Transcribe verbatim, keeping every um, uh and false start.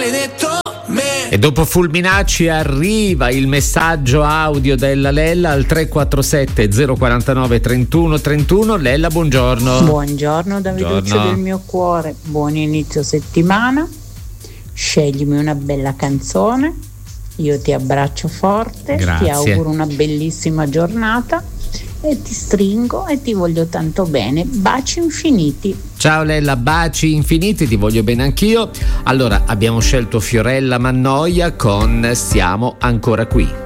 maledetto me. E dopo Fulminacci arriva il messaggio audio della Lella al tre quattro sette zero quattro nove trentuno trentuno. Lella, buongiorno. Buongiorno Daviduccio Buongiorno. del mio cuore, buon inizio settimana. Sceglimi una bella canzone, io ti abbraccio forte, Grazie. ti auguro una bellissima giornata e ti stringo e ti voglio tanto bene. Baci infiniti. Ciao Lella, baci infiniti, ti voglio bene anch'io. Allora, abbiamo scelto Fiorella Mannoia con Siamo ancora qui.